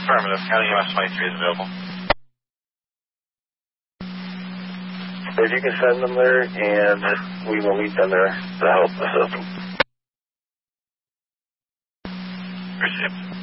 Affirmative. County US 23 is available. If you can send them there, and we will meet them there to help assist them. Received.